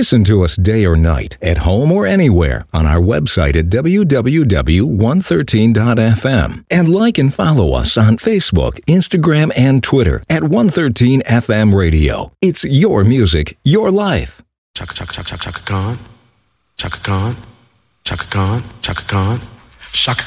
Listen to us day or night, at home or anywhere, on our website at www.113.fm. And like and follow us on Facebook, Instagram, and Twitter at 113FM Radio. It's your music, your life. Chaka Chaka Chaka Chaka Khan, Chaka Khan, Chaka Khan, Chaka Khan, Chaka